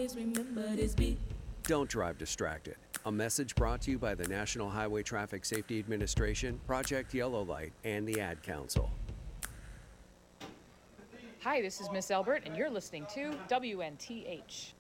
always remember this beat. Don't drive distracted. A message brought to you by the National Highway Traffic Safety Administration, Project Yellow Light, and the Ad Council. Hi, this is Miss Elbert, and you're listening to WNTH.